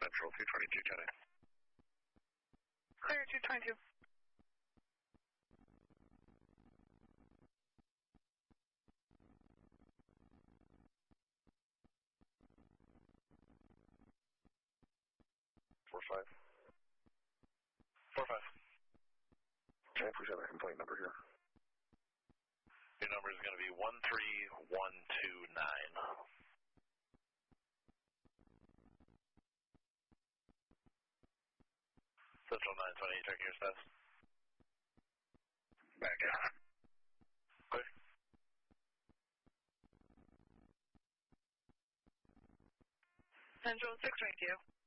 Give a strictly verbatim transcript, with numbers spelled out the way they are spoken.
Central two twenty-two, ten eight. Clear two twenty-two. Four five. Four five. Okay, please have a complaint number here. Your number is going to be one three one two nine. Central nine twenty, checking your status. Back out. Clear. Central six twenty-two.